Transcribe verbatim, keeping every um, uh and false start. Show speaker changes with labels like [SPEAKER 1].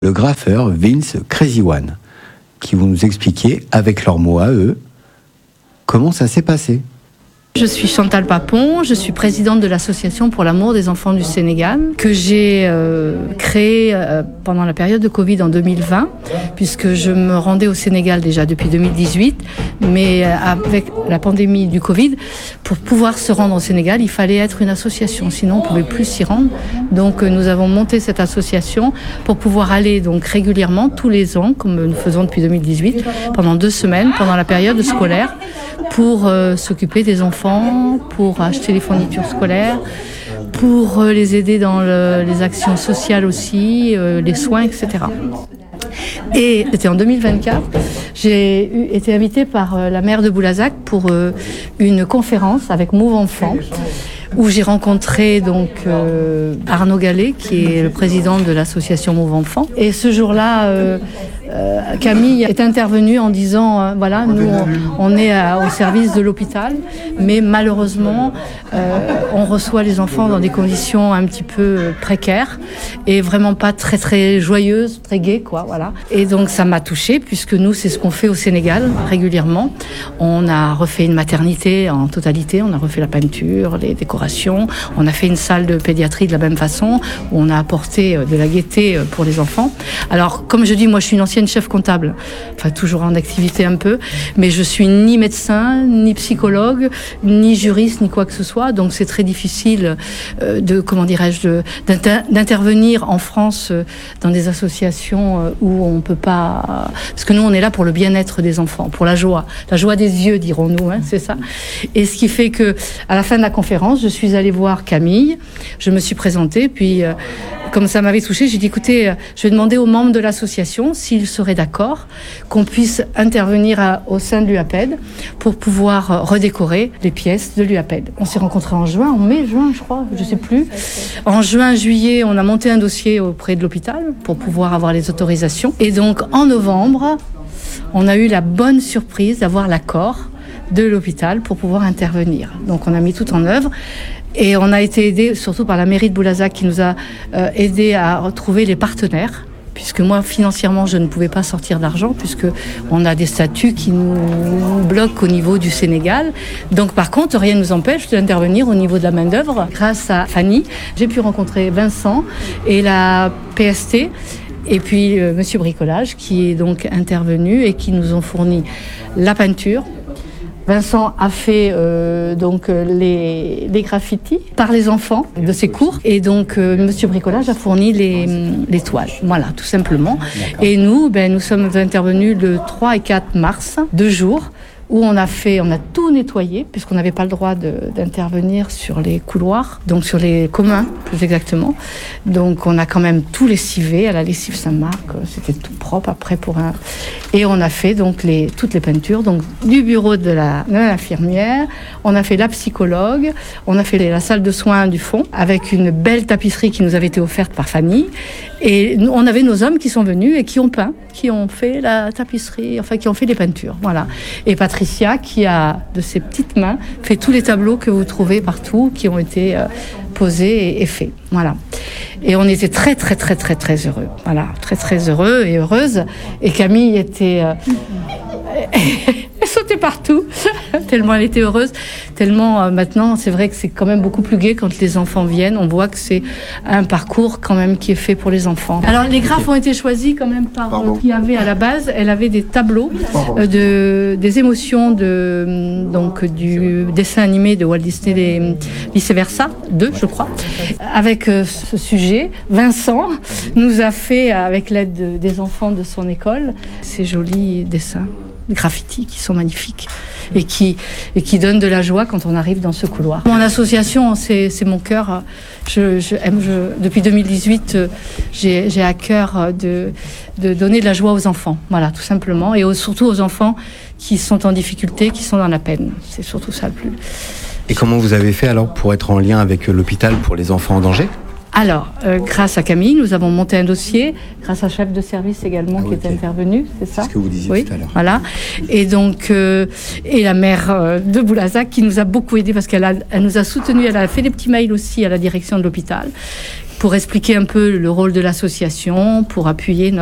[SPEAKER 1] le graffeur Vince Crazy One, qui vont nous expliquer, avec leurs mots à eux, comment ça s'est passé.
[SPEAKER 2] Je suis Chantal Papon, je suis présidente de l'association pour l'amour des enfants du Sénégal, que j'ai euh, créée euh, pendant la période de Covid en deux mille vingt, puisque je me rendais au Sénégal déjà depuis deux mille dix-huit, mais euh, avec la pandémie du Covid, pour pouvoir se rendre au Sénégal, il fallait être une association, sinon on ne pouvait plus s'y rendre. Donc euh, nous avons monté cette association pour pouvoir aller donc régulièrement, tous les ans, comme nous faisons depuis deux mille dix-huit, pendant deux semaines, pendant la période scolaire, pour euh, s'occuper des enfants, pour acheter les fournitures scolaires, pour euh, les aider dans le, les actions sociales aussi, euh, les soins, et cetera. Et c'était en deux mille vingt-quatre, j'ai eu, été invitée par euh, la maire de Boulazac pour euh, une conférence avec Move Enfants, où j'ai rencontré donc euh, Arnaud Gallet, qui est le président de l'association Move Enfants. Et ce jour-là, euh, euh, Camille est intervenue en disant euh, voilà, nous on, on est à, au service de l'hôpital, mais malheureusement euh, on reçoit les enfants dans des conditions un petit peu précaires et vraiment pas très très joyeuses, très gaies, quoi, voilà. Et donc ça m'a touchée, puisque nous c'est ce qu'on fait au Sénégal régulièrement. On a refait une maternité en totalité, on a refait la peinture, les décorations, on a fait une salle de pédiatrie de la même façon, où on a apporté de la gaieté pour les enfants. Alors comme je dis, moi je suis une ancienne chef comptable, enfin toujours en activité un peu, mais je suis ni médecin, ni psychologue, ni juriste, ni quoi que ce soit, donc c'est très difficile euh, de, comment dirais-je, de, d'inter- d'intervenir en France euh, dans des associations euh, où on peut pas, euh, parce que nous on est là pour le bien-être des enfants, pour la joie, la joie des yeux, dirons-nous, hein, c'est ça. Et ce qui fait que à la fin de la conférence, je suis allée voir Camille, je me suis présentée, puis euh, comme ça m'avait touchée, j'ai dit écoutez, je vais demander aux membres de l'association s'ils seraient d'accord qu'on puisse intervenir à, au sein de l'U A P E D pour pouvoir redécorer les pièces de l'U A P E D. On s'est rencontrés en juin, en mai, juin, je crois, je sais plus. En juin, juillet, on a monté un dossier auprès de l'hôpital pour pouvoir avoir les autorisations. Et donc en novembre, on a eu la bonne surprise d'avoir l'accord de l'hôpital pour pouvoir intervenir. Donc on a mis tout en œuvre. Et on a été aidé surtout par la mairie de Boulazac qui nous a euh, aidé à retrouver les partenaires, puisque moi financièrement je ne pouvais pas sortir d'argent, puisque on a des statuts qui nous bloquent au niveau du Sénégal. Donc par contre rien ne nous empêche d'intervenir au niveau de la main d'œuvre. Grâce à Fanny, j'ai pu rencontrer Vincent et la P S T. Et puis euh, Monsieur Bricolage qui est donc intervenu et qui nous ont fourni la peinture. Vincent a fait euh, donc les, les graffitis par les enfants de ses cours, et donc euh, Monsieur Bricolage a fourni les, les toiles, voilà, tout simplement. D'accord. Et nous, ben, nous sommes intervenus le trois et quatre mars, deux jours, où on a fait, on a tout nettoyé, puisqu'on n'avait pas le droit de, d'intervenir sur les couloirs, donc sur les communs, plus exactement. Donc on a quand même tout lessivé à la lessive Saint-Marc, c'était tout propre après pour un... Et on a fait donc les, toutes les peintures, donc du bureau de, la, de l'infirmière, on a fait la psychologue, on a fait les, la salle de soins du fond, avec une belle tapisserie qui nous avait été offerte par Fanny. Et nous, on avait nos hommes qui sont venus et qui ont peint, qui ont fait la tapisserie, enfin qui ont fait les peintures, voilà. Et Patricia, qui a de ses petites mains fait tous les tableaux que vous trouvez partout, qui ont été euh, posés et, et faits, voilà. Et on était très très très très très heureux, voilà, très très heureux et heureuse. Et Camille était euh, elle sautait partout, tellement elle était heureuse, tellement euh, maintenant c'est vrai que c'est quand même beaucoup plus gai quand les enfants viennent, on voit que c'est un parcours quand même qui est fait pour les enfants. Alors les graphes ont été choisis quand même par euh, qui avait à la base, elle avait des tableaux euh, de des émotions de donc du dessin animé de Walt Disney et vice versa, deux je crois. Avec euh, ce sujet, Vincent nous a fait avec l'aide de, des enfants de son école ces jolis dessins graffitis qui sont magnifiques et qui, et qui donnent de la joie quand on arrive dans ce couloir. Mon association, c'est, c'est mon cœur. Je, je aime, je, depuis deux mille dix-huit, j'ai, j'ai à cœur de, de donner de la joie aux enfants, voilà, tout simplement, et aux, surtout aux enfants qui sont en difficulté, qui sont dans la peine. C'est surtout ça le plus.
[SPEAKER 1] Et comment vous avez fait alors pour être en lien avec l'hôpital pour les enfants en danger ?
[SPEAKER 2] Alors, euh, grâce à Camille, nous avons monté un dossier, grâce à chef de service également ah, qui okay. est intervenu, c'est ça ?
[SPEAKER 1] C'est ce que vous disiez
[SPEAKER 2] oui,
[SPEAKER 1] tout à l'heure.
[SPEAKER 2] Voilà. Et donc, euh, et la maire euh, de Boulazac qui nous a beaucoup aidé parce qu'elle a, elle nous a soutenus, elle a fait des petits mails aussi à la direction de l'hôpital pour expliquer un peu le rôle de l'association, pour appuyer notre